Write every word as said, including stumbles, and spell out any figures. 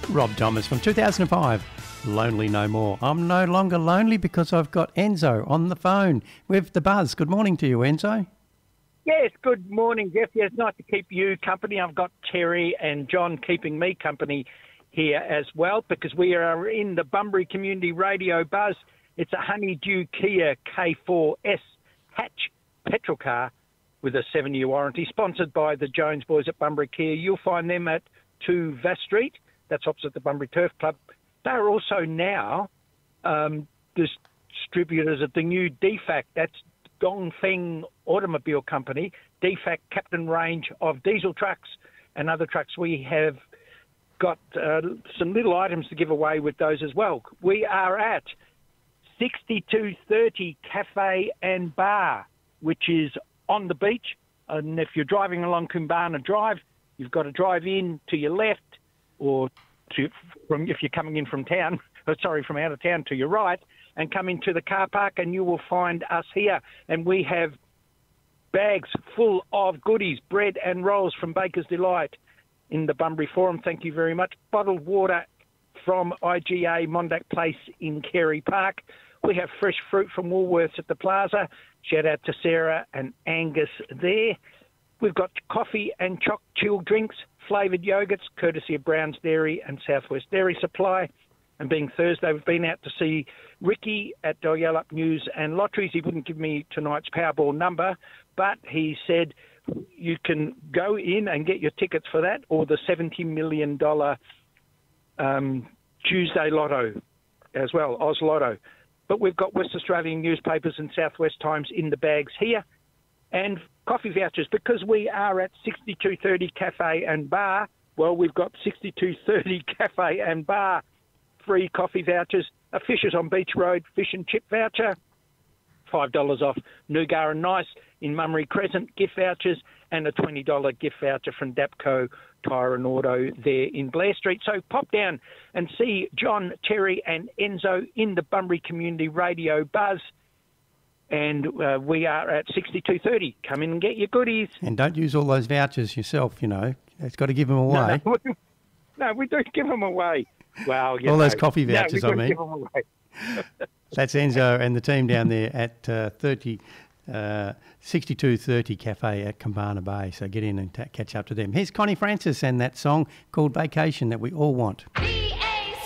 Rob Thomas from two thousand five, Lonely No More. I'm no longer lonely because I've got Enzo on the phone with the buzz. Good morning to you, Enzo. Yes, good morning, Jeff. Yeah, it's nice to keep you company. I've got Terry and John keeping me company here as well because we are in the Bunbury Community Radio Buzz. It's a Honeydew Kia K four S hatch petrol car with a seven-year warranty, sponsored by the Jones boys at Bunbury Kia. You'll find them at two Vass Street. That's opposite the Bunbury Turf Club. They're also now um, distributors of the new D FAC. That's Dongfeng Automobile Company, D FAC Captain range of diesel trucks and other trucks. We have got uh, some little items to give away with those as well. We are at sixty-two thirty Cafe and Bar, which is on the beach. And if you're driving along Kumbana Drive, you've got to drive in to your left, or to, from if you're coming in from town, or sorry, from out of town to your right, and come into the car park and you will find us here. And we have bags full of goodies, bread and rolls from Baker's Delight in the Bunbury Forum. Thank you very much. Bottled water from I G A Mondack Place in Carey Park. We have fresh fruit from Woolworths at the Plaza. Shout out to Sarah and Angus there. We've got coffee and choc chilled drinks, flavoured yogurts, courtesy of Brown's Dairy and Southwest Dairy Supply. And being Thursday, we've been out to see Ricky at Dalyalup News and Lotteries. He wouldn't give me tonight's Powerball number, but he said you can go in and get your tickets for that, or the seventy million dollars um, Tuesday Lotto as well, Oz Lotto. But we've got West Australian newspapers and Southwest Times in the bags here, and coffee vouchers, because we are at sixty-two thirty Cafe and Bar. Well, we've got sixty-two thirty Cafe and Bar free coffee vouchers, a Fishers on Beach Road fish and chip voucher, five dollars off Nougat and Nice in Mummery Crescent gift vouchers, and a twenty dollars gift voucher from Dapco Tyre and Auto there in Blair Street. So pop down and see John, Terry and Enzo in the Bunbury Community Radio Buzz. And uh, we are at sixty-two thirty. Come in and get your goodies. And don't use all those vouchers yourself, you know. It's got to give them away. No, no, no we don't give them away. Well, you all know, those coffee vouchers, no, we I mean. Give them away. That's Enzo and the team down there at uh, thirty, uh, sixty-two thirty Cafe at Kumbana Bay. So get in and t- catch up to them. Here's Connie Francis and that song called Vacation that we all want.